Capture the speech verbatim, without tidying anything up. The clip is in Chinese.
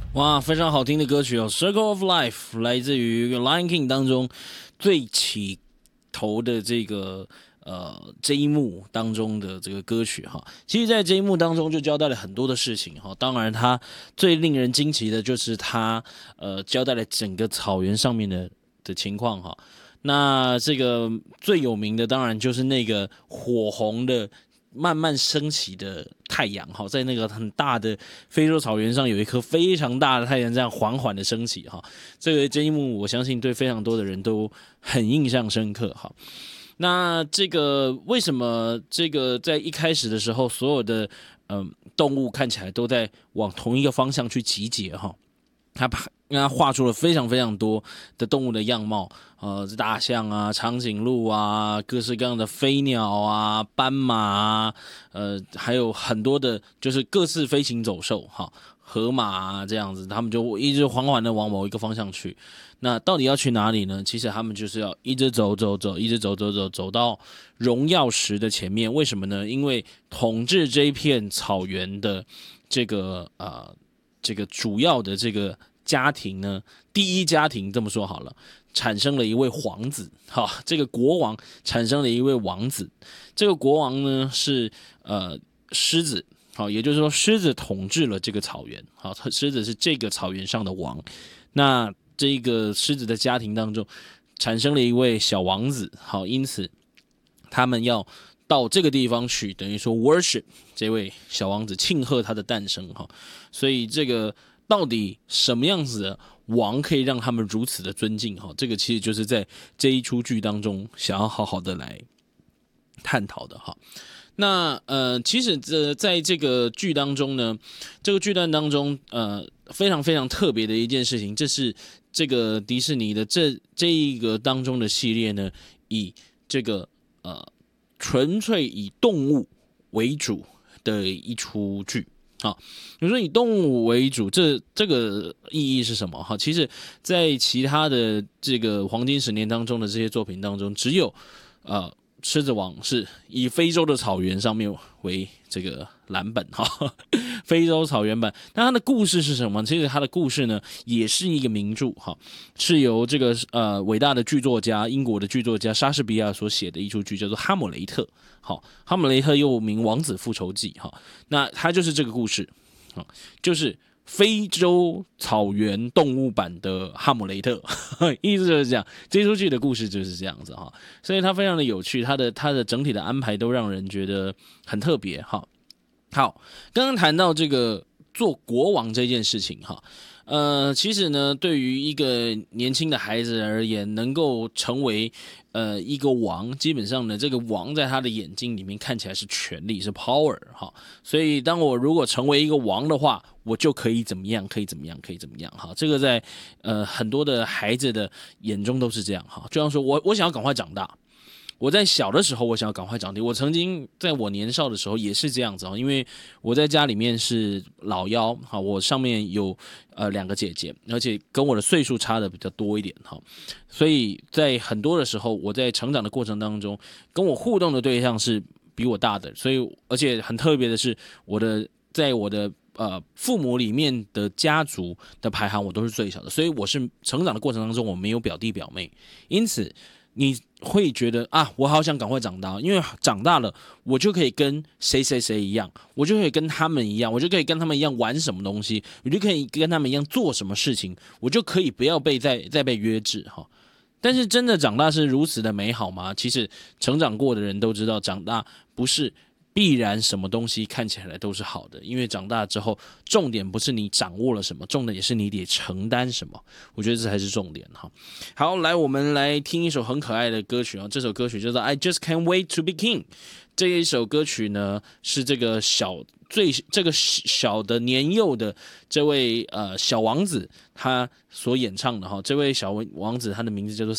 哇，非常好听的歌曲哦，《Circle of Life》来自于《Lion King》当中最起头的这个呃这一幕当中的这个歌曲哈。其实，在这一幕当中就交代了很多的事情哈。当然，它最令人惊奇的就是它呃交代了整个草原上面的的情况哈。那这个最有名的当然就是那个火红的。慢慢升起的太阳，哈，在那个很大的非洲草原上有一颗非常大的太阳，这样缓缓的升起，哈，这个这一幕我相信对非常多的人都很印象深刻，哈。那这个为什么这个在一开始的时候，所有的嗯、呃、动物看起来都在往同一个方向去集结，哈？他他画出了非常非常多的动物的样貌，呃，大象啊、长颈鹿啊、各式各样的飞鸟啊、斑马啊，呃，还有很多的，就是各自飞行走兽，哈，河马啊这样子，他们就一直缓缓的往某一个方向去。那到底要去哪里呢？其实他们就是要一直走走走，一直走走走，走到荣耀石的前面。为什么呢？因为统治这一片草原的这个呃这个主要的这个家庭呢，第一家庭这么说好了，产生了一位皇子，哈，这个国王产生了一位王子，这个国王呢是呃狮子，好，也就是说狮子统治了这个草原，好，狮子是这个草原上的王，那这个狮子的家庭当中产生了一位小王子，好，因此他们要到这个地方去，等于说 worship 这位小王子，庆贺他的诞生，哈，所以这个。到底什么样子的王可以让他们如此的尊敬？哈，这个其实就是在这一出剧当中想要好好的来探讨的哈。那呃，其实这在这个剧当中呢，这个剧段当中呃非常非常特别的一件事情，这是这个迪士尼的这这一个当中的系列呢，以这个呃纯粹以动物为主的一出剧。好，比如说以动物为主，这这个意义是什么？哈，其实，在其他的这个黄金十年当中的这些作品当中，只有呃狮子王是以非洲的草原上面为这个蓝本哈，非洲草原版。那它的故事是什么？其实它的故事呢，也是一个名著哈，是由这个呃伟大的剧作家英国的剧作家莎士比亚所写的一出剧，叫做《哈姆雷特》。好，哈姆雷特又名《王子复仇记》哈，那它就是这个故事，就是非洲草原动物版的哈姆雷特，意思就是这样。这出剧的故事就是这样子哈，所以它非常的有趣，它的它的整体的安排都让人觉得很特别哈。好，刚刚谈到这个做国王这件事情哈。呃，其实呢，对于一个年轻的孩子而言，能够成为呃一个王，基本上呢，这个王在他的眼睛里面看起来是权力，是 power 哈。所以，当我如果成为一个王的话，我就可以怎么样，可以怎么样，可以怎么样哈。这个在呃很多的孩子的眼中都是这样哈。就像说我我想要赶快长大。我在小的时候，我想要赶快长大。我曾经在我年少的时候也是这样子，因为我在家里面是老幺，我上面有呃两个姐姐，而且跟我的岁数差的比较多一点哈，所以在很多的时候，我在成长的过程当中，跟我互动的对象是比我大的，所以而且很特别的是，我的在我的呃父母里面的家族的排行，我都是最小的，所以我是成长的过程当中，我没有表弟表妹，因此。你会觉得啊，我好想赶快长大，因为长大了，我就可以跟谁谁谁一样，我就可以跟他们一样，我就可以跟他们一样玩什么东西，我就可以跟他们一样做什么事情，我就可以不要被再再被约制哈。但是真的长大是如此的美好吗？其实成长过的人都知道，长大不是必然什么东西看起来都是好的，因为长大之后，重点不是你掌握了什么，重点也是你得承担什么。我觉得这才是重点哈。好，来我们来听一首很可爱的歌曲啊，这首歌曲叫做《I Just Can't Wait to Be King》。这一首歌曲呢，是这个小最这个小的年幼的这位呃小王子他所演唱的哈。这位小王子他的名字叫做